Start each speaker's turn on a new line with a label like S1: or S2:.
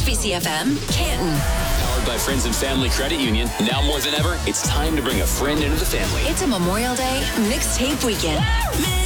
S1: HBCFM, Canton.
S2: Powered by Friends and Family Credit Union. Now more than ever, it's time to bring a friend into the family.
S1: It's a Memorial Day mixtape weekend.